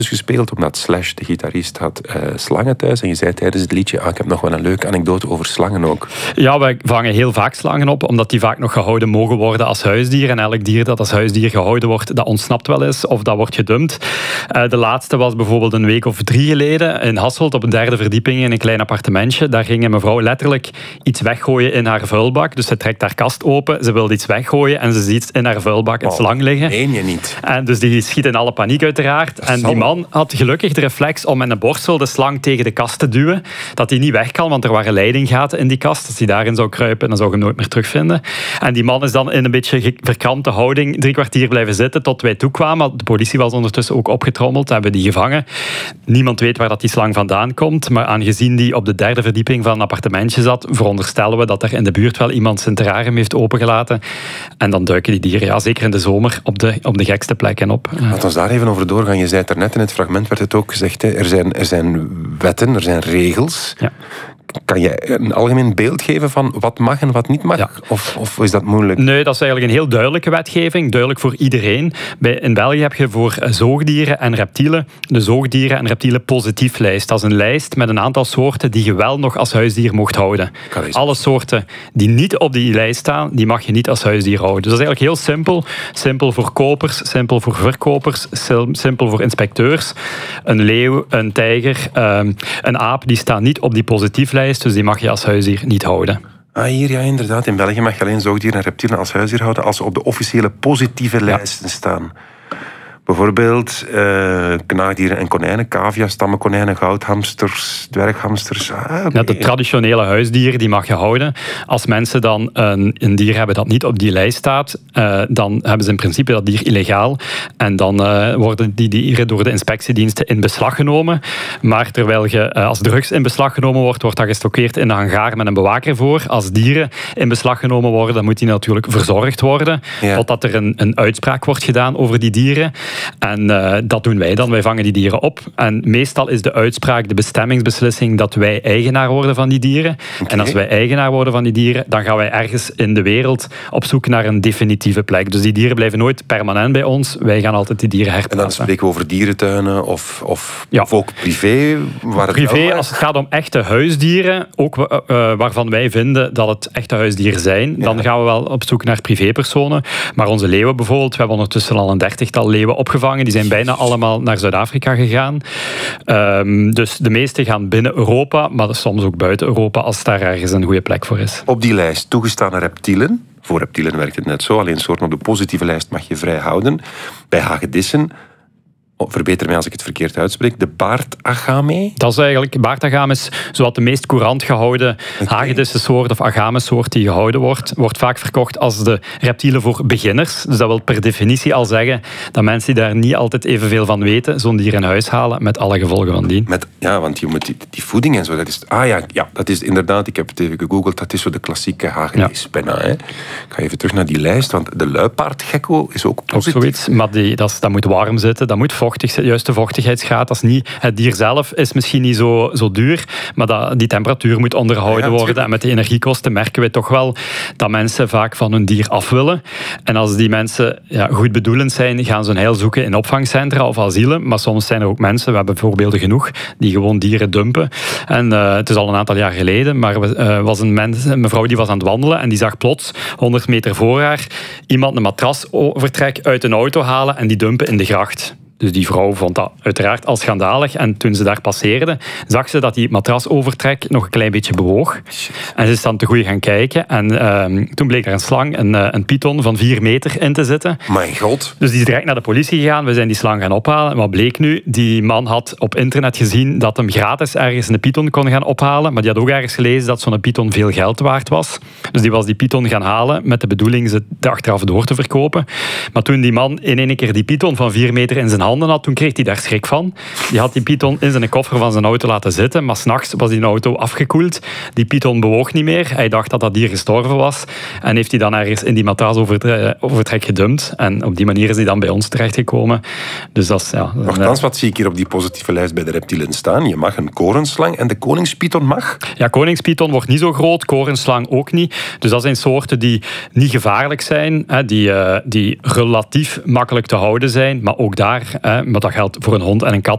gespeeld, omdat Slash, de gitarist, had slangen thuis. En je zei tijdens het liedje, ik heb nog wel een leuke anekdote over slangen ook. Ja, wij vangen heel vaak slangen op, omdat die vaak nog gehouden mogen worden als huisdier. En elk dier dat als huisdier gehouden wordt, dat ontsnapt wel eens of dat wordt gedumpt. De laatste was bijvoorbeeld een week of 3 geleden in Hasselt op de 3e verdieping in een klein appartementje. Daar ging een mevrouw letterlijk iets weggooien in haar vuilbak. Dus ze trekt haar kast open, ze wil iets weggooien en ze ziet in haar vuilbak een slang liggen. Meen je niet? En dus die schiet in alle paniek uiteraard. En die man had gelukkig de reflex om met een borstel de slang tegen de kast te duwen. Dat hij niet weg kan, want er waren leidinggaten in die kast. Als hij daarin zou kruipen, dan zou je hem nooit meer terugvinden. En die man is dan in een beetje verkrampte houding 3 kwartier blijven zitten tot wij toekwamen. De politie was ondertussen ook opgetrommeld, hebben die gevangen. Niemand weet waar dat die slang vandaan komt, maar aangezien die op de 3e verdieping van een appartementje zat, veronderstellen we dat er in de buurt wel iemand zijn terrarium heeft opengelaten. En dan duiken die dieren, ja, zeker in de zomer, op de gekste plekken op. Laten we daar even over doorgaan. Je zei het daarnet, in het fragment werd het ook gezegd, hè, er zijn wetten, er zijn regels. Ja. Kan je een algemeen beeld geven van wat mag en wat niet mag? Ja. Of is dat moeilijk? Nee, dat is eigenlijk een heel duidelijke wetgeving. Duidelijk voor iedereen. In België heb je voor zoogdieren en reptielen de zoogdieren en reptielen positief lijst. Dat is een lijst met een aantal soorten die je wel nog als huisdier mocht houden. Alle soorten die niet op die lijst staan, die mag je niet als huisdier houden. Dus dat is eigenlijk heel simpel. Simpel voor kopers, simpel voor verkopers, simpel voor inspecteurs. Een leeuw, een tijger, een aap, die staan niet op die positief lijst. Dus die mag je als huisdier niet houden. Hier, ja, inderdaad. In België mag je alleen zoogdieren en reptielen als huisdier houden als ze op de officiële positieve lijsten staan. Bijvoorbeeld knaagdieren en konijnen, cavia, stammenkonijnen, goudhamsters, dwerghamsters. Ja, de traditionele huisdieren die mag je houden. Als mensen dan een dier hebben dat niet op die lijst staat, dan hebben ze in principe dat dier illegaal. En dan worden die dieren door de inspectiediensten in beslag genomen. Maar terwijl je als drugs in beslag genomen wordt dat gestockeerd in de hangar met een bewaker voor. Als dieren in beslag genomen worden, dan moet die natuurlijk verzorgd worden. Ja. Totdat er een uitspraak wordt gedaan over die dieren. En dat doen wij dan. Wij vangen die dieren op. En meestal is de uitspraak, de bestemmingsbeslissing, dat wij eigenaar worden van die dieren. Okay. En als wij eigenaar worden van die dieren, dan gaan wij ergens in de wereld op zoek naar een definitieve plek. Dus die dieren blijven nooit permanent bij ons. Wij gaan altijd die dieren herplaatsen. En dan spreken we over dierentuinen of ook privé? Privé, als het gaat om echte huisdieren, ook waarvan wij vinden dat het echte huisdieren zijn, dan gaan we wel op zoek naar privépersonen. Maar onze leeuwen bijvoorbeeld, we hebben ondertussen al een 30-tal leeuwen opgevangen. Die zijn bijna allemaal naar Zuid-Afrika gegaan. Dus de meeste gaan binnen Europa, maar soms ook buiten Europa, als daar ergens een goede plek voor is. Op die lijst toegestane reptielen. Voor reptielen werkt het net zo. Alleen soorten op de positieve lijst mag je vrij houden. Bij hagedissen, verbeter mij als ik het verkeerd uitspreek, de baardagame? Dat is eigenlijk, baardagame is zowat de meest courant gehouden hagedissensoort of agamesoort die gehouden wordt. Wordt vaak verkocht als de reptielen voor beginners. Dus dat wil per definitie al zeggen dat mensen die daar niet altijd evenveel van weten, zo'n dier in huis halen met alle gevolgen van dien. Want je moet die voeding en zo, dat is... dat is inderdaad, ik heb het even gegoogeld, dat is zo de klassieke hagedis bijna. Hè. Ik ga even terug naar die lijst, want de luipaardgekko is ook positief. Ook zoiets, maar dat moet warm zitten, dat moet juiste vochtigheidsgraad. Dat is niet, het dier zelf is misschien niet zo duur, maar die temperatuur moet onderhouden worden. En met de energiekosten merken we toch wel dat mensen vaak van hun dier af willen. En als die mensen goedbedoelend zijn, gaan ze een heil zoeken in opvangcentra of asielen. Maar soms zijn er ook mensen, we hebben voorbeelden genoeg, die gewoon dieren dumpen. En het is al een aantal jaar geleden, maar er was een mevrouw die was aan het wandelen en die zag plots 100 meter voor haar iemand een matrasovertrek uit een auto halen en die dumpen in de gracht. Dus die vrouw vond dat uiteraard al schandalig. En toen ze daar passeerde, zag ze dat die matrasovertrek nog een klein beetje bewoog. En ze is dan te goed gaan kijken. En toen bleek er een slang, een python van 4 meter in te zitten. Mijn god. Dus die is direct naar de politie gegaan. We zijn die slang gaan ophalen. En wat bleek nu? Die man had op internet gezien dat hem gratis ergens een python kon gaan ophalen. Maar die had ook ergens gelezen dat zo'n python veel geld waard was. Dus die was die python gaan halen met de bedoeling ze achteraf door te verkopen. Maar toen die man in één keer die python van 4 meter in zijn handen had, toen kreeg hij daar schrik van. Die had die python in zijn koffer van zijn auto laten zitten, maar 's nachts was die auto afgekoeld. Die python bewoog niet meer. Hij dacht dat dat dier gestorven was en heeft hij dan ergens in die matrasovertrek gedumpt. En op die manier is hij dan bij ons terechtgekomen. Dus dat is... Nochtans, wat zie ik hier op die positieve lijst bij de reptielen staan? Je mag een korenslang en de koningspython mag? Ja, koningspython wordt niet zo groot, korenslang ook niet. Dus dat zijn soorten die niet gevaarlijk zijn, die relatief makkelijk te houden zijn, maar ook daar... maar dat geldt voor een hond en een kat